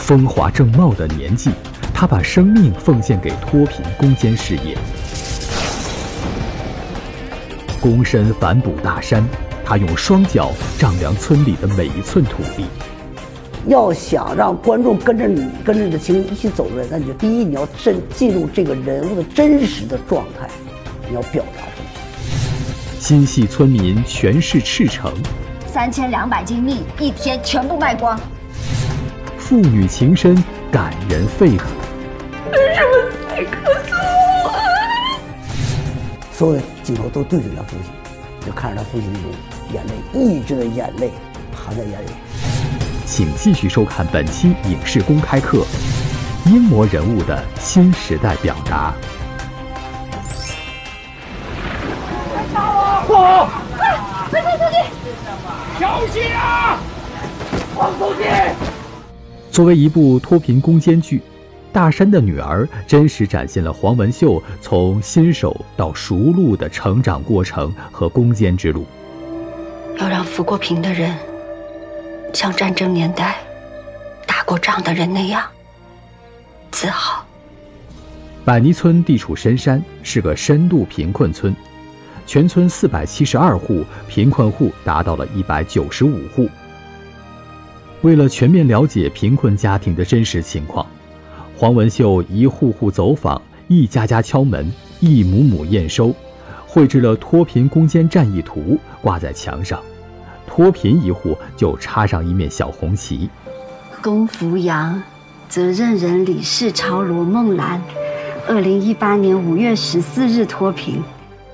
风华正茂的年纪，他把生命奉献给脱贫攻坚事业，躬身反哺大山。他用双脚丈量村里的每一寸土地。 要想让观众跟着你、跟着你的情绪一起走出来，那你就第一，你要进入这个人物的真实的状态，你要表达出来。 心系村民全市赤诚 ，3200斤蜜一天全部卖光。 父女情深感人肺腑。 为什么才告诉我？ 所有的镜头都对准他父亲，就看着他父亲那种眼泪，抑制的眼泪含在眼里。 请继续收看本期影视公开课，英模人物的新时代表达。 快走出去！小心啊！放出去！ 作为一部脱贫攻坚剧，《大山的女儿》真实展现了黄文秀从新手到熟路的成长过程和攻坚之路。 要让扶过贫的人像战争年代打过仗的人那样自豪。 百泥村地处深山，是个深度贫困村，全村472户，贫困户达到了195户。为了全面了解贫困家庭的真实情况，黄文秀一户户走访，一家家敲门，一亩亩验收，绘制了脱贫攻坚战役图，挂在墙上。脱贫一户就插上一面小红旗。 龚福阳，责任人李世超、罗梦兰，2018年5月14日脱贫。